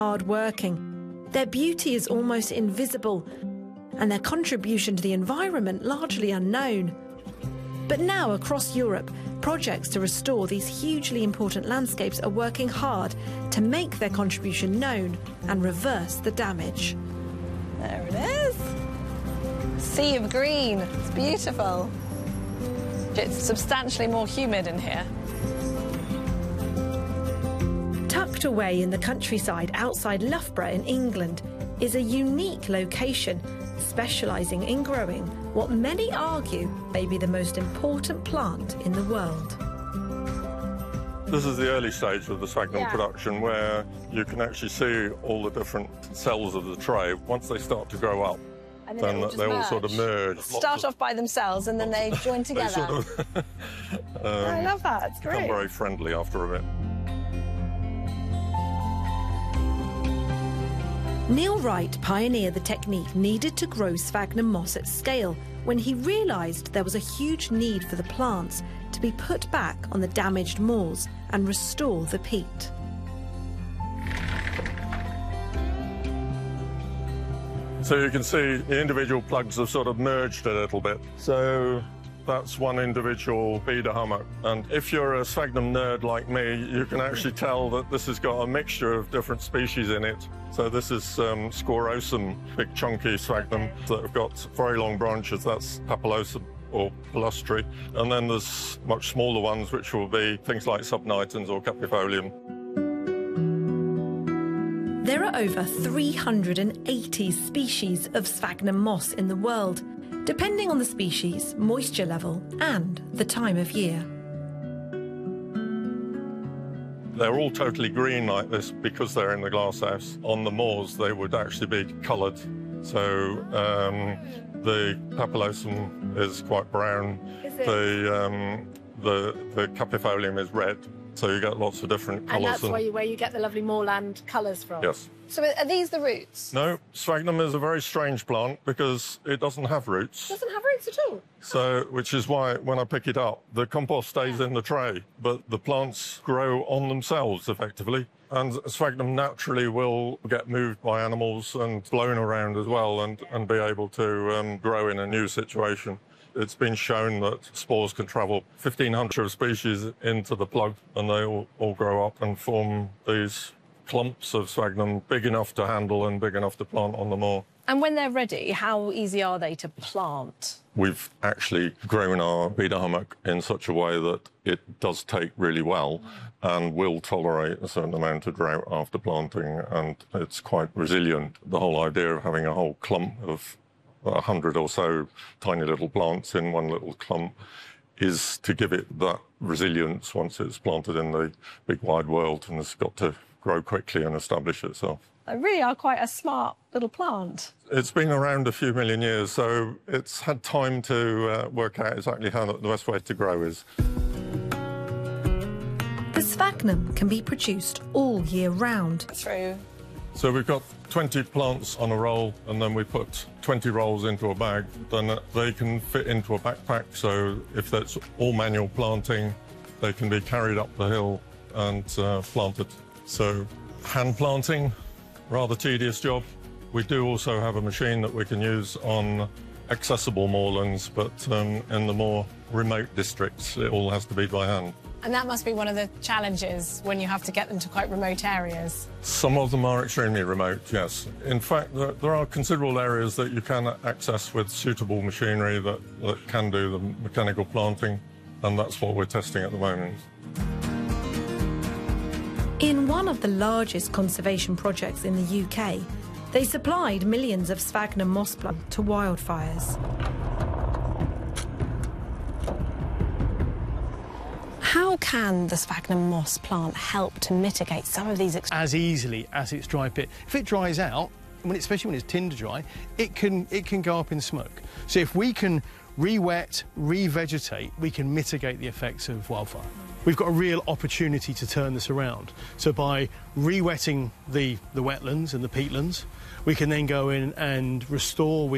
hard-working. Their beauty is almost invisible, and their contribution to the environment largely unknown. But now, across Europe, projects to restore these hugely important landscapes are working hard to make their contribution known and reverse the damage. There it is. Sea of green. It's beautiful. It's substantially more humid in here. Tucked away in the countryside outside Loughborough in England is a unique location specialising in growing what many argue may be the most important plant in the world. This is the early stage of the sphagnum production, where you can actually see all the different cells of the tray. Once they start to grow up, then they all sort of merge. Start off by themselves and then they join together. They sort of I love that, it's great. Become very friendly after a bit. Neil Wright pioneered the technique needed to grow sphagnum moss at scale when he realised there was a huge need for the plants to be put back on the damaged moors and restore the peat. So you can see the individual plugs have sort of merged a little bit. So that's one individual beader hummock. And if you're a sphagnum nerd like me, you can actually tell that this has got a mixture of different species in it. So this is Squarosum, big chunky sphagnum that have got very long branches. That's Papilosum or Palustri. And then there's much smaller ones, which will be things like Subnitans or Capifolium. There are over 380 species of sphagnum moss in the world, depending on the species, moisture level and the time of year. They're all totally green like this because they're in the glasshouse. On the moors, they would actually be coloured. So the Papilosum is quite brown. Is it? The Capifolium is red. So you get lots of different colours. And that's where you get the lovely moorland colours from? Yes. So are these the roots? No, sphagnum is a very strange plant because it doesn't have roots. It doesn't have roots at all? So, which is why when I pick it up, the compost stays in the tray, but the plants grow on themselves, effectively. And sphagnum naturally will get moved by animals and blown around as well and be able to grow in a new situation. It's been shown that spores can travel 1,500 species into the plug, and they all grow up and form these clumps of sphagnum big enough to handle and big enough to plant on the moor. And when they're ready, how easy are they to plant? We've actually grown our beader hummock in such a way that it does take really well and will tolerate a certain amount of drought after planting, and it's quite resilient. The whole idea of having a whole clump of 100 or so tiny little plants in one little clump is to give it that resilience once it's planted in the big wide world and has got to grow quickly and establish itself. They really are quite a smart little plant. It's been around a few million years, so it's had time to work out exactly how the best way to grow is. The sphagnum can be produced all year round. Through. So we've got 20 plants on a roll, and then we put 20 rolls into a bag. Then they can fit into a backpack, so if that's all manual planting, they can be carried up the hill and planted. So hand planting, rather tedious job. We do also have a machine that we can use on accessible moorlands, but in the more remote districts, it all has to be by hand. And that must be one of the challenges when you have to get them to quite remote areas. Some of them are extremely remote, yes. In fact, there are considerable areas that you can access with suitable machinery that can do the mechanical planting, and that's what we're testing at the moment. In one of the largest conservation projects in the UK, they supplied millions of sphagnum moss plug to wildfires. How can the sphagnum moss plant help to mitigate some of these as easily as its dry pit? If it dries out, especially when it's tinder dry, it can go up in smoke. So if we can re-wet, re-vegetate, we can mitigate the effects of wildfire. We've got a real opportunity to turn this around. So by re-wetting the wetlands and the peatlands, we can then go in and restore